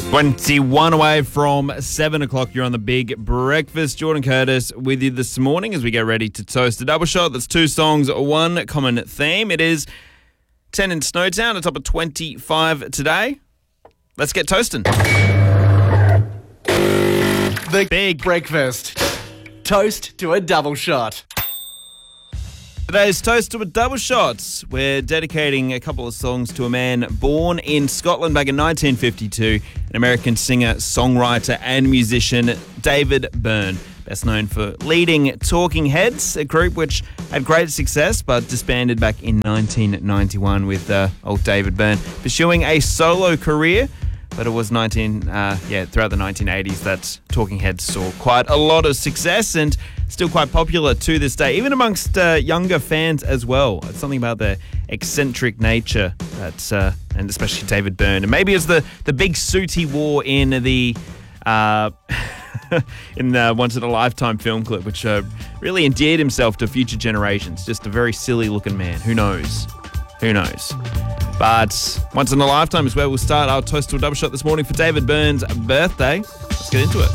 21 away from 7 o'clock. You're on the Big Breakfast. Jordan Curtis with you this morning as we get ready to toast a double shot. That's two songs, one common theme. It is 10 in Snowtown, a top of 25 today. Let's get toasting. The Big Breakfast. Toast to a double shot. Today's toast to a double shot. We're dedicating a couple of songs to a man born in Scotland back in 1952, an American singer, songwriter and musician, David Byrne. Best known for leading Talking Heads, a group which had great success but disbanded back in 1991 with old David Byrne pursuing a solo career. But it was throughout the 1980s that Talking Heads saw quite a lot of success and still quite popular to this day, even amongst younger fans as well. It's something about their eccentric nature, and especially David Byrne. And maybe it's the big suit he wore in the Once in a Lifetime film clip, which really endeared himself to future generations. Just a very silly looking man. Who knows? Who knows? But Once in a Lifetime is where we'll start our toast to a double shot this morning for David Byrne's birthday. Let's get into it.